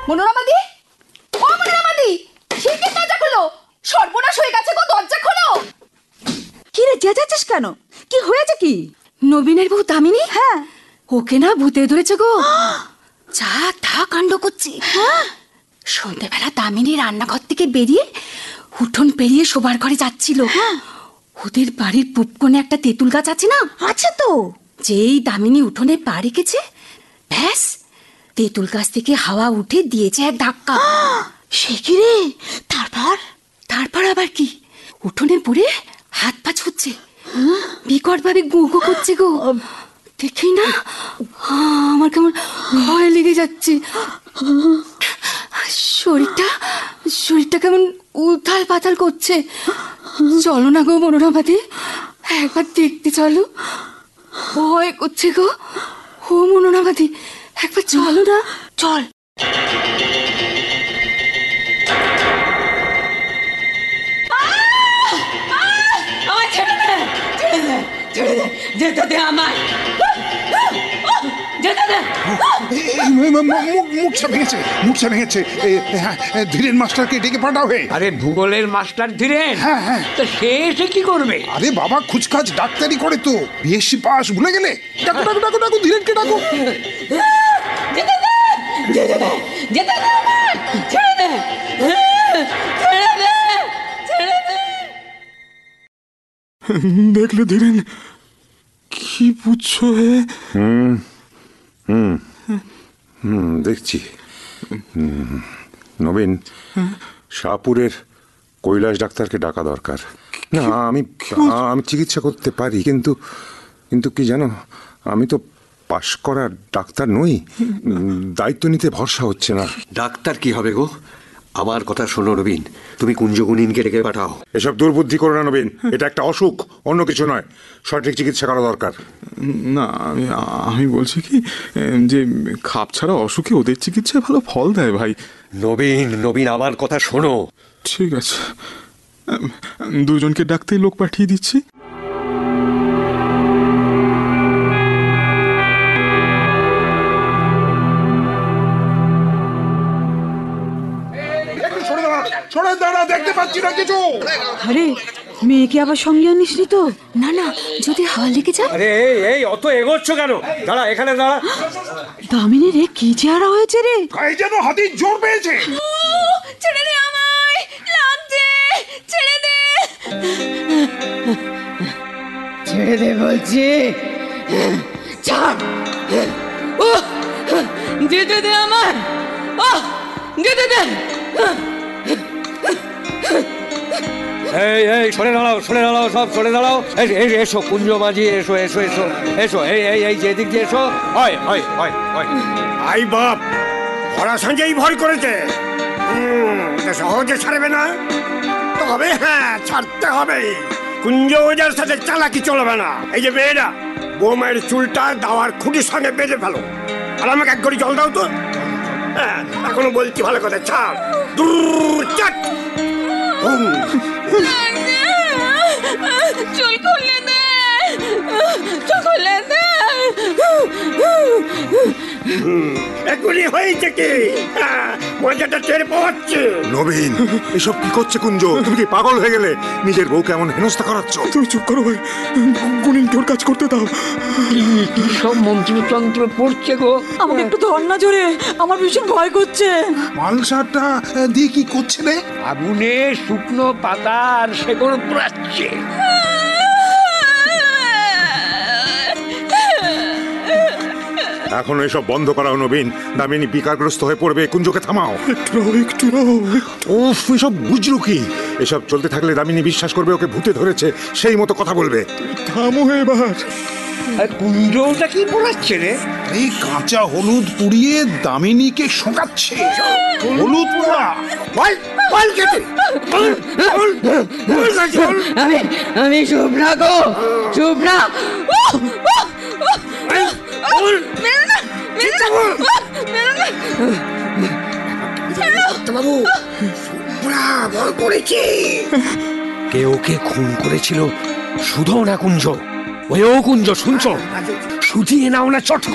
মনোরমাদি, ও মনোরমাদি, শিগগির দরজা খোলো, সর্বনাশ হয়ে গেছে গো, দরজা খোলো। কি রে, চেঁচাচ্ছিস কেন? কি হয়েছে কি? নবীনের বউ দামিনী, হ্যাঁ, ওকে না ভূতে ধরেছে গো। যা তা কাণ্ড করছে। সন্ধ্যেবেলা দামিনী রান্নাঘর থেকে বেরিয়ে উঠোন পেরিয়ে শোবার ঘরে যাচ্ছিল। ওদের বাড়ির পূব কোণে একটা তেঁতুল গাছ আছে না? আছে তো। যেই দামিনী উঠোনে পা রেখেছে, ব্যাস তেঁতুল গাছ থেকে হাওয়া উঠে দিয়েছে এক ধাক্কা। সে কি রে? তারপর? তারপর আবার কি, উঠোনে পড়ে হাত পা ছুটছে, বিকট ভাবে গো গো করছে গো। দেখেই না আমার কেমন ভয় লেগে যাচ্ছে। শরীরটা কেমন উথাল পাতাল করছে। চলো না গো মনোরমাদি, একবার দেখতে চলো। ভয় করছে গো। ও মনোরমাদি, একবার চলো না। চল। আমায় ছেড়ে দে, ছেড়ে দে, ছেড়ে দে, যেতে দে আমায়, যেতে দে। মুখটা ভেঙেছে। ধীরেন মাস্টারকে ডেকে পাঠাবে। আরে ভূগোলের মাস্টার ধীরেন? হ্যাঁ। তো সে এসে কি করবে? আরে বাবা খুচখাচ ডাক্তারি করে তো, বিএসসি পাস, ভুলে গেলে? ডাকো ডাকো ডাকো ডাকো, ধীরেনকে ডাকো। যেতে দে, যেতে দে, যেতে দে আমায়, ছেড়ে দে, ছেড়ে দে, ছেড়ে দে। দেখলে ধীরেন, কি বুঝছো? দেখছি। নবীন, শাহপুরের কৈলাস ডাক্তারকে ডাকা দরকার। না, আমি চিকিৎসা করতে পারি, কিন্তু কি জানো, আমি তো পাশ করা ডাক্তার নই। দায়িত্ব নিতে ভরসা হচ্ছে না। ডাক্তার কি হবে গো? আমার কথা শোনো নবীন, তুমি কুঞ্জগুণিনকে ডেকে পাঠাও। এসব দুর্বুদ্ধি করো না নবীন, এটা একটা অসুখ, অন্য কিছু নয়। সঠিক চিকিৎসা করা দরকার। না, আমি বলছি কি যে খাপ ছাড়া অসুখে ওদের চিকিৎসায় ভালো ফল দেয় ভাই। নবীন আমার কথা শোনো। ঠিক আছে, দুজনকে ডাকতেই লোক পাঠিয়ে দিচ্ছি। সরে দাঁড়া, দেখতে পাচ্ছি না কিছু। আরে, মেয়েকে আবার সঙ্গে আনিসনি তো? না না, যদি হাওয়া লেগে যায়। আরে এই অত এগোচ্ছ কেন? দাঁড়া, এখানে দাঁড়া। দামিনী রে, কি চেহারা হয়েছে রে? গায়ে যেন হাতির জোর পেয়েছে। ছেড়ে দে আমায়, লাগছে, ছেড়ে দে, ছেড়ে দে বলছি, ছাড়, যেতে দে আমায়, যেতে দে। এই সরে দাঁড়াও, সব সরে দাঁড়াও। এসো কুঞ্জ মাঝি, এসো এসো এসো এসো, এই যেদিক দিয়ে এসো। হয় আই বাপ, ভরা সঞ্জয় ভয় করেছে, সহজে ছাড়বে না। তবে হ্যাঁ, ছাড়তে হবে। কুঞ্জ ওজার সাথে চালাকি চলবে না। এই যে মেয়েরা, বৌমায়ের চুলটা দাওয়ার খুঁটির সঙ্গে বেঁধে ফেলো, আর আমাকে এক গড়ি জল দাও তো। হ্যাঁ, এখনো বলছি ভালো কথা, ছাড়। দূর চাট। চুল খুলে দে, চুল খুলে দে। এগুলি হয়েছে কি? মজাটা টের পাচ্ছে। নবীন, এসব কি করছে কুঞ্জ? তুমি কি পাগল হয়ে গেলে? নিজের বউকে এমন হেনস্থা করাচ্ছ? তুমি চুপ করো ভাই, গুণিনকে ওর কাজ করতে দাও। কি সব মন্ত্রতন্ত্র পড়ছে গো? আমাকে একটু ধর না জোরে, আমার ভীষণ ভয় করছে। মালসাটা দিয়ে কি করছে রে? আগুনে শুকনো পাতা আর শেকড় পোড়াচ্ছে। এখন এসব বন্ধ করাও নবীন, দামিনী বিকারগ্রস্ত হয়ে পড়বে। কুঞ্জকে থামাও। একটু উফ, এসব বুঝলো কি? এসব চলতে থাকলে দামিনী বিশ্বাস করবে ওকে ভূতে ধরেছে, সেই মতো কথা বলবে। থামো এবার। কুঞ্জটা কি পোড়াচ্ছে রে? এই কাঁচা হলুদ পুড়িয়ে দামিনীকে শোকাচ্ছে। হলুদ পোড়া। আমি শুভ্রা গো, শুভ্রা। বাবু, বড় করেছে। কে ওকে খুন করেছিল? শুধু না কুঞ্জ, ওও কুঞ্জ, শুনছো? শুধিয়ে নাও না চট